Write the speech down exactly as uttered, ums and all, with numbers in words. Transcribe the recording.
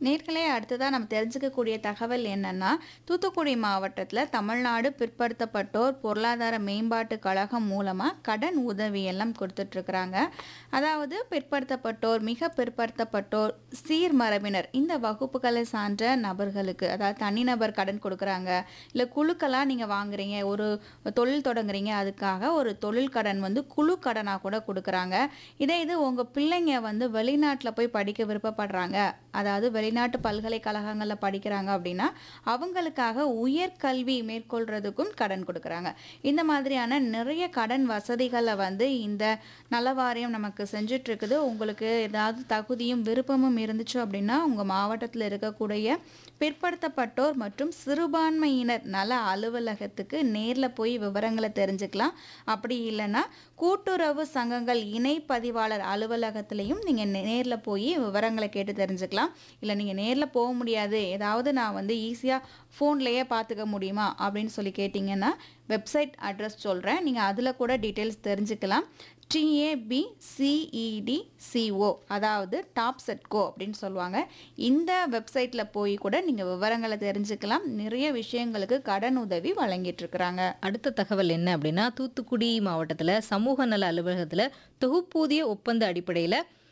நேர்களே அடுத்ததா நம்ம தெரிஞ்சுக்கக்கூடிய தகவல் என்னன்னா, தூத்துக்குடி மாவட்டத்துல தமிழ்நாடு பிற்படுத்தப்பட்டோர் பொருளாதார மேம்பாட்டு கழகம் மூலமா கடன் உதவி எல்லாம் குடுத்துட்டு இருக்கிறாங்க. அதாவது பிற்படுத்தப்பட்டோர், மிக பிற்படுத்தப்பட்டோர், சீர்மரபினர் இந்த வகுப்புகளை சார்ந்த நபர்களுக்கு, அதாவது தனிநபர் கடன் குடுக்குறாங்க. இல்ல குழுக்களா நீங்க வாங்குறீங்க, ஒரு தொழில் தொடங்குறீங்க, அதுக்காக ஒரு தொழில் கடன் வந்து குழு கடனா கூட குடுக்குறாங்க. இதே இது உங்க பிள்ளைங்க வந்து வெளிநாட்டுல போய் படிக்க விருப்பப்படுறாங்க, அதாவது வெளிநாட்டு பல்கலைக்கழகங்கள்ல படிக்கிறாங்க அப்படின்னா, அவங்களுக்காக உயர்கல்வி மேற்கொள்றதுக்கும் கடன் குடுக்குறாங்க. இந்த மாதிரியான நிறைய கடன் வசதிகள வந்து இந்த நல வாரியம் நமக்கு செஞ்சுட்டு இருக்குது. உங்களுக்கு ஏதாவது தகுதியும், விருப்பமும் இருந்துச்சு அப்படின்னா, உங்க மாவட்டத்துல இருக்கக்கூடிய பிற்படுத்தப்பட்டோர் மற்றும் சிறுபான்மையினர் நல அலுவலகத்துக்கு நேர்ல போய் விவரங்கள தெரிஞ்சுக்கலாம். அப்படி இல்லன்னா, கூட்டுறவு சங்கங்கள் இணை பதிவாளர் அலுவலகத்திலயும் நீங்க நேர்ல போய் விவரங்கள கேட்டு தெரிஞ்சுக்கலாம். இல்ல நீங்க நேர்ல போக முடியாது, ஏதாவது நான் வந்து ஈஸியா ஃபோன்லயே பார்த்துக்க முடியுமா அப்படின்னு சொல்லி கேட்டீங்கன்னா, வெப்சைட் அட்ரஸ் சொல்றேன். நீங்க அதுல கூட டீட்டெயில்ஸ் தெரிஞ்சுக்கலாம். டிஏபிசிஇடிசிஓ அதாவது டாப்செட்கோ அப்படின்னு சொல்லுவாங்க. இந்த வெப்சைட்ல போய் கூட நீங்க விவரங்கள தெரிஞ்சுக்கலாம். நிறைய விஷயங்களுக்கு கடன் உதவி வழங்கிட்டு இருக்கிறாங்க. அடுத்த தகவல் என்ன அப்படின்னா, தூத்துக்குடி மாவட்டத்துல சமூக நல அலுவலகத்துல தொகுப்பூதிய ஒப்பந்த அடிப்படையில